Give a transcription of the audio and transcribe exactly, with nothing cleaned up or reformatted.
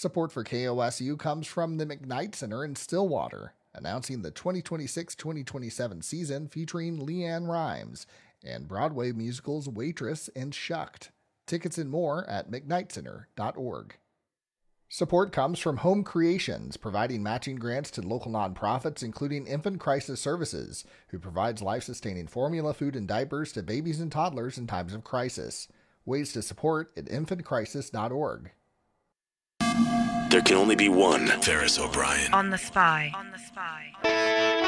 Support for K O S U comes from the McKnight Center in Stillwater, announcing the twenty twenty-six twenty twenty-seven season featuring LeAnn Rimes and Broadway musicals Waitress and Shucked. Tickets and more at mcknight center dot org. Support comes from Home Creations, providing matching grants to local nonprofits, including Infant Crisis Services, who provides life-sustaining formula, food, and diapers to babies and toddlers in times of crisis. Ways to support at infant crisis dot org. There can only be one Ferris O'Brien. On the Spy. On the Spy.